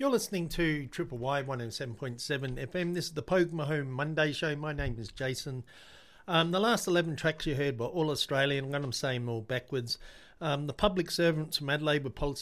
You're listening to Triple Y 107.7 FM. This is the Pogue Mahone Monday show. My name is Jason. The last 11 tracks you heard were all Australian. I'm going to say them all backwards. The Public Servants from Adelaide with Policy